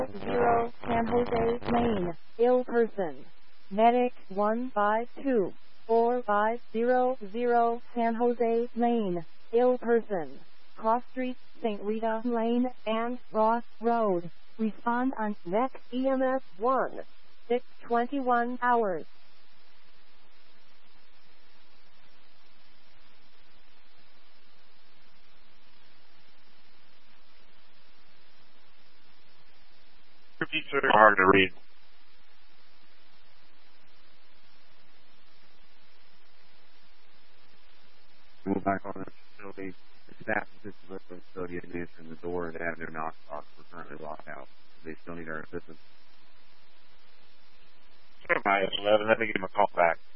San Jose, Maine. Ill person. Medic 1524500 San Jose, Maine. Ill person. Cross Street, St. Rita Lane, and Ross Road. Respond on next EMS 1. 6:21 hours. Repeats are hard to read. Move back on the facility. The staff assisted with the facility administering the door and have their knock box. We're currently locked out. They still need our assistance. Sure, my 11. Let me give him a call back.